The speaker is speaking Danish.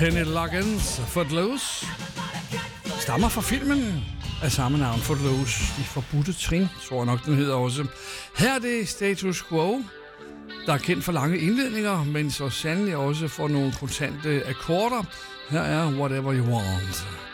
Kenny Loggins, Footloose, stammer fra filmen af samme navn, Footloose. De forbudte trin, tror jeg nok, den hedder også. Her er det Status Quo, der er kendt for lange indledninger, men så sandelig også for nogle kontante akkorder. Her er Whatever You Want.